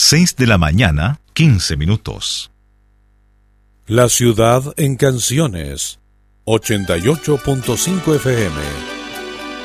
6:15 a.m. La ciudad en canciones. 88.5 FM.